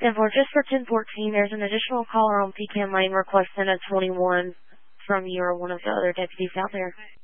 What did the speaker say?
And for just for 1014, there's an additional caller on Pecan Lane requesting a 21 from you or one of the other deputies out there.